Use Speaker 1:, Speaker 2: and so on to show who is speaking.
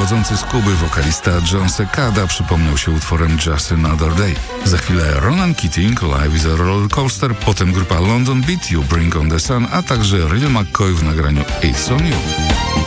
Speaker 1: pochodzący z Kuby wokalista John Secada przypomniał się utworem Just Another Day. Za chwilę Ronan Keating, Life is a Roller Coaster, potem grupa London Beat, You Bring on the Sun, a także Real McCoy w nagraniu It's on You.